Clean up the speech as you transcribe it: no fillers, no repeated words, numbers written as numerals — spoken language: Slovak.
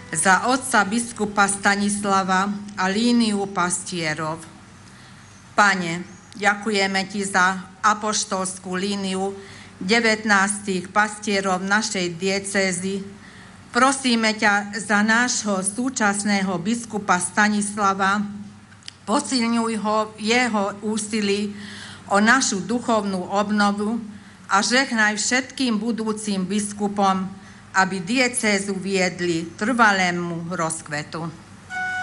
za otca biskupa Stanislava a líniu pastierov. Pane, ďakujeme Ti za apoštolskú líniu 19 pastierov našej diecézy. Prosíme ťa za nášho súčasného biskupa Stanislava, posilňuj ho v jeho úsilí o našu duchovnú obnovu a žehnaj všetkým budúcim biskupom, aby diecézu viedli trvalému rozkvetu.